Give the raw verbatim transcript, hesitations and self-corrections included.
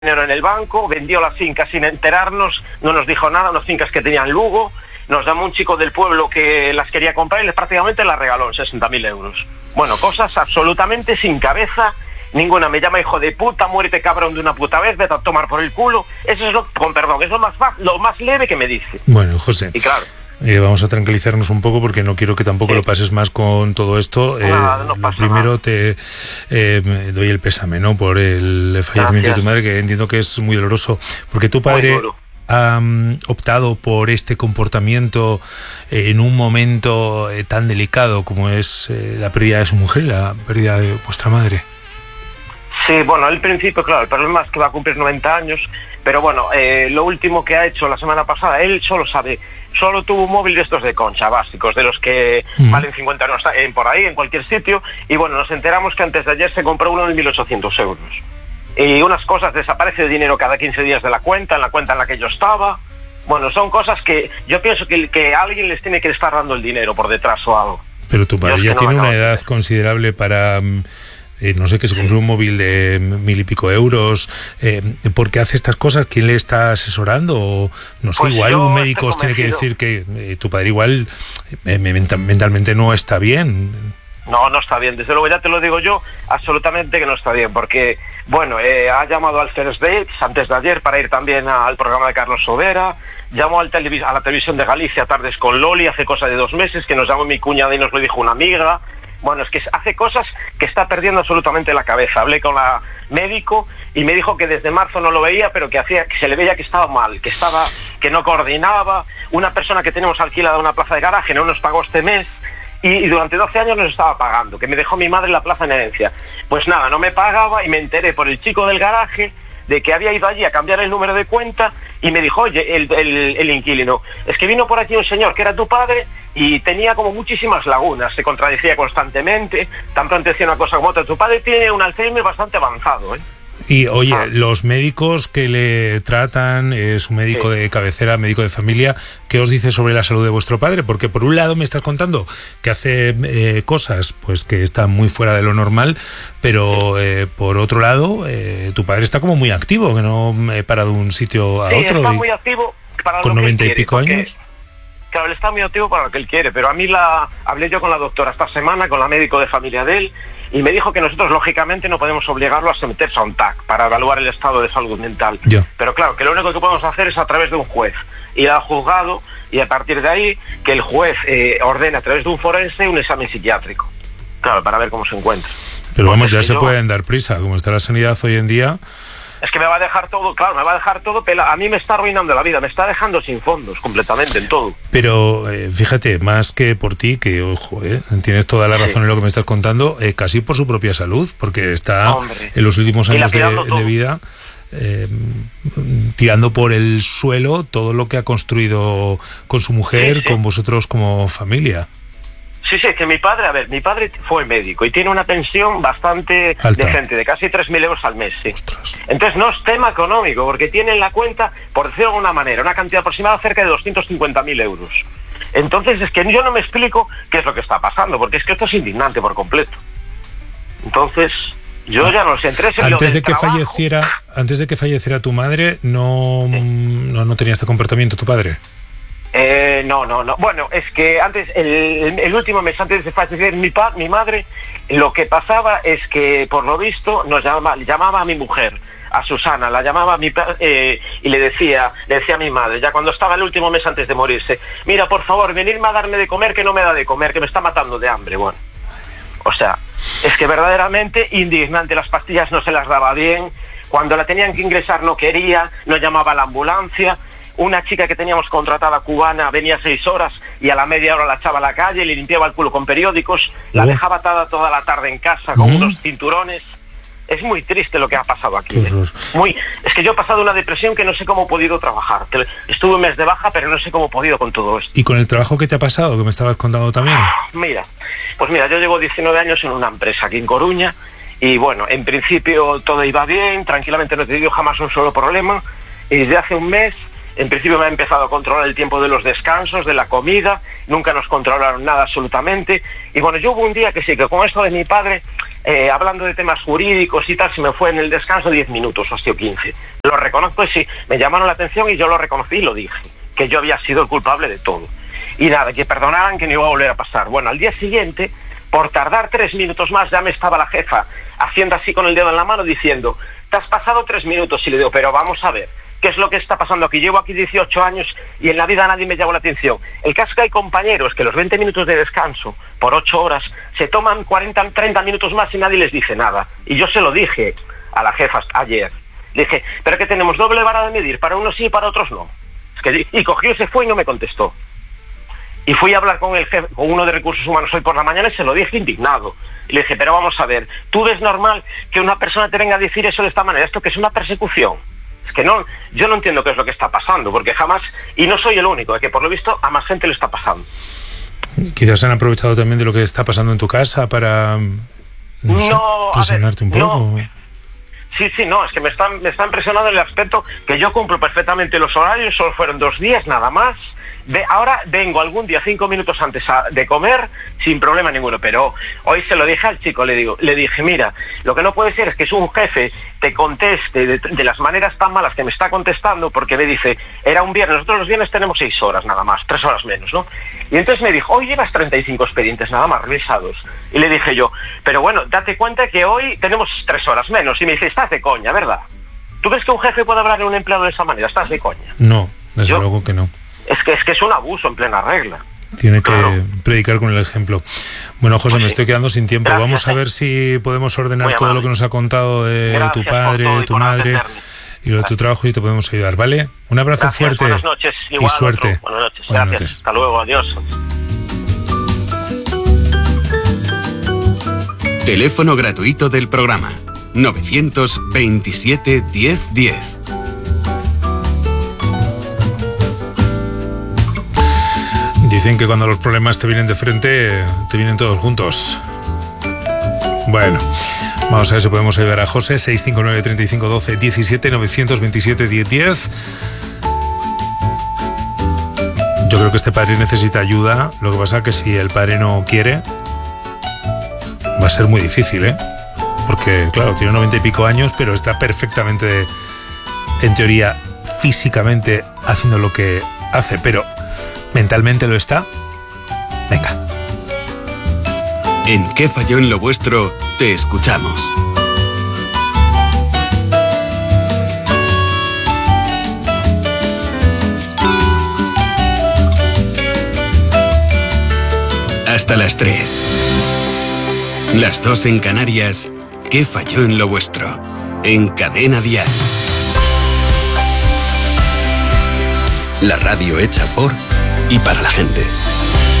dinero en el banco, vendió las fincas sin enterarnos, no nos dijo nada, unas fincas que tenían Lugo, nos llamó un chico del pueblo que las quería comprar y les prácticamente las regaló en sesenta mil euros. Bueno, cosas absolutamente sin cabeza ninguna. Me llama hijo de puta, muérete cabrón de una puta vez, vete a tomar por el culo. Eso es lo, con perdón, es lo más, lo más leve que me dice. Bueno, José. Y claro. Eh, vamos a tranquilizarnos un poco porque no quiero que tampoco sí. lo pases más con todo esto. Eh, nada, no pasa primero nada. te eh, doy el pésame, ¿no? Por el fallecimiento Gracias. de tu madre, que entiendo que es muy doloroso. Porque tu padre ha um, optado por este comportamiento eh, en un momento eh, tan delicado como es eh, la pérdida de su mujer, la pérdida de vuestra madre. Sí, bueno, al principio, claro, el problema es que va a cumplir noventa años, pero bueno, eh, lo último que ha hecho la semana pasada, él solo sabe, solo tuvo un móvil de estos de concha, básicos, de los que mm. valen cincuenta euros por ahí, en cualquier sitio, y bueno, nos enteramos que antes de ayer se compró uno de mil ochocientos euros. Y unas cosas, desaparece dinero cada quince días de la cuenta, en la cuenta en la que yo estaba. Bueno, son cosas que yo pienso que, que alguien les tiene que estar dando el dinero por detrás o algo. Pero tu padre ya no tiene una edad considerable para... Eh, no sé, que se compró un móvil de mil y pico euros. Eh, ¿Por qué hace estas cosas? ¿Quién le está asesorando? O, no sé, pues igual un médico os tiene que decir que eh, tu padre igual eh, mentalmente no está bien. No, no está bien. Desde luego, ya te lo digo yo, absolutamente que no está bien. Porque, bueno, eh, ha llamado al First Dates antes de ayer para ir también al programa de Carlos Sobera. Llamó al televis- a la televisión de Galicia Tardes con Loli hace cosa de dos meses, que nos llamó mi cuñada y nos lo dijo una amiga. Bueno, es que hace cosas que está perdiendo absolutamente la cabeza. Hablé con la médico y me dijo que desde marzo no lo veía, pero que hacía que se le veía que estaba mal, que estaba, que no coordinaba. Una persona que tenemos alquilada una plaza de garaje no nos pagó este mes y, y durante doce años nos estaba pagando, que me dejó mi madre la plaza en herencia. Pues nada, no me pagaba y me enteré por el chico del garaje de que había ido allí a cambiar el número de cuenta y me dijo, oye, el, el, el inquilino, es que vino por aquí un señor que era tu padre y tenía como muchísimas lagunas, se contradecía constantemente, tan pronto decía una cosa como otra. Tu padre tiene un Alzheimer bastante avanzado, ¿eh? Y oye, ah. los médicos que le tratan, eh, su médico sí. de cabecera, médico de familia, ¿qué os dice sobre la salud de vuestro padre? Porque por un lado me estás contando que hace eh, cosas pues que están muy fuera de lo normal, pero eh, por otro lado, eh, tu padre está como muy activo, que no eh, para de un sitio a sí, otro. Está y, muy activo para con lo noventa que y pico porque... años. Claro, él está muy activo para lo que él quiere, pero a mí la hablé yo con la doctora esta semana, con la médico de familia de él, y me dijo que nosotros, lógicamente, no podemos obligarlo a someterse a un T A C para evaluar el estado de salud mental. Yeah. Pero claro, que lo único que podemos hacer es a través de un juez, ir al juzgado, y a partir de ahí, que el juez eh, ordene a través de un forense un examen psiquiátrico. Claro, para ver cómo se encuentra. Pero vamos, ya se yo... pueden dar prisa, como está la sanidad hoy en día... Es que me va a dejar todo, claro, me va a dejar todo pela. A mí me está arruinando la vida, me está dejando sin fondos completamente en todo. Pero eh, fíjate, más que por ti, que ojo, eh, tienes toda la razón sí. en lo que me estás contando, eh, casi por su propia salud, porque está Hombre. en los últimos años de, de vida eh, tirando por el suelo todo lo que ha construido con su mujer, sí, sí. con vosotros como familia. Sí, sí, es que mi padre, a ver, mi padre fue médico y tiene una pensión bastante Alta. decente, de casi tres mil euros al mes, sí. Ostras. Entonces no es tema económico, porque tiene en la cuenta, por decirlo de alguna manera, una cantidad aproximada cerca de doscientos cincuenta mil euros. Entonces es que yo no me explico qué es lo que está pasando, porque es que esto es indignante por completo. Entonces, yo ah, ya no sé, entre ese antes de que trabajo, falleciera, antes de que falleciera tu madre, no, sí. no, no tenía este comportamiento tu padre. Eh, no, no, no. Bueno, es que antes, el, el último mes antes de fallecer mi, pa, mi madre, lo que pasaba es que, por lo visto, nos llamaba, llamaba a mi mujer, a Susana, la llamaba a mi eh, y le decía, le decía a mi madre, ya cuando estaba el último mes antes de morirse, mira, por favor, venirme a darme de comer, que no me da de comer, que me está matando de hambre. Bueno, o sea, es que verdaderamente indignante, las pastillas no se las daba bien, cuando la tenían que ingresar no quería, no llamaba a la ambulancia. Una chica que teníamos contratada cubana venía seis horas y a la media hora la echaba a la calle, le limpiaba el culo con periódicos, la dejaba atada toda la tarde en casa con unos cinturones. Es muy triste lo que ha pasado aquí. ¿eh? Muy, es que yo he pasado una depresión que no sé cómo he podido trabajar. Estuve un mes de baja, pero no sé cómo he podido con todo esto. ¿Y con el trabajo que te ha pasado, que me estabas contando también? Mira, pues mira, yo llevo diecinueve años en una empresa aquí en Coruña y bueno, en principio todo iba bien, tranquilamente no he tenido jamás un solo problema y desde hace un mes... En principio me ha empezado a controlar el tiempo de los descansos, de la comida, nunca nos controlaron nada absolutamente. Y bueno, yo hubo un día que sí, que con esto de mi padre, eh, hablando de temas jurídicos y tal, se me fue en el descanso diez minutos, hostia, quince. Lo reconozco y sí, me llamaron la atención y yo lo reconocí y lo dije, que yo había sido el culpable de todo. Y nada, que perdonaran, que no iba a volver a pasar. Bueno, al día siguiente, por tardar tres minutos más, ya me estaba la jefa haciendo así con el dedo en la mano diciendo, te has pasado tres minutos. Y le digo, pero vamos a ver, ¿qué es lo que está pasando aquí? Llevo aquí dieciocho años y en la vida nadie me llamó la atención. El caso es que hay compañeros que los veinte minutos de descanso por ocho horas se toman cuarenta, treinta minutos más y nadie les dice nada. Y yo se lo dije a la jefa ayer. Le dije, pero que tenemos doble vara de medir, para unos sí y para otros no. Es que, y cogió, se fue y no me contestó. Y fui a hablar con el jefe, con uno de recursos humanos hoy por la mañana y se lo dije indignado. Y le dije, pero vamos a ver, ¿tú ves normal que una persona te venga a decir eso de esta manera? ¿Esto que es una persecución? Es que no, yo no entiendo qué es lo que está pasando, porque jamás, y no soy el único, es que por lo visto a más gente le está pasando. Quizás han aprovechado también de lo que está pasando en tu casa para, no, sé, no presionarte un poco. No. Sí, sí, no, es que me están, me están presionando en el aspecto que yo cumplo perfectamente los horarios, solo fueron dos días nada más. De, ahora vengo algún día cinco minutos antes a, de comer sin problema ninguno, pero hoy se lo dije al chico, le digo, le dije, mira, lo que no puede ser es que es un jefe te conteste de, de las maneras tan malas que me está contestando, porque me dice, era un viernes, nosotros los viernes tenemos seis horas nada más, tres horas menos, ¿no? Y entonces me dijo, hoy llevas treinta y cinco expedientes nada más revisados. Y le dije yo, pero bueno, date cuenta que hoy tenemos tres horas menos. Y me dice, estás de coña, ¿verdad? ¿Tú crees que un jefe puede hablar a un empleado de esa manera? Estás de coña. No, desde yo, luego que no. Es que, es que es un abuso en plena regla. Tiene que claro. predicar con el ejemplo. Bueno, José, pues me sí. estoy quedando sin tiempo. Gracias, Vamos a ver si podemos ordenar todo lo que nos ha contado de Gracias tu padre, tu madre y lo de tu trabajo y te podemos ayudar, ¿vale? Un abrazo Gracias, fuerte buenas noches, igual, y suerte. Otro. Buenas noches, buenas gracias. Noches. Hasta luego, adiós. Teléfono gratuito del programa novecientos veintisiete diez diez. Dicen que cuando los problemas te vienen de frente, te vienen todos juntos. Bueno, vamos a ver si podemos ayudar a José. seis cinco nueve, tres cinco uno dos, uno siete, novecientos veintisiete diez diez. Yo creo que este padre necesita ayuda. Lo que pasa es que si el padre no quiere, va a ser muy difícil, ¿eh? Porque, claro, tiene noventa y pico años, pero está perfectamente, en teoría, físicamente haciendo lo que hace, pero ¿mentalmente lo está? Venga. En ¿Qué falló en lo vuestro? Te escuchamos. Hasta las tres. Las dos en Canarias. ¿Qué falló en lo vuestro? En Cadena Dial. La radio hecha por y para la gente.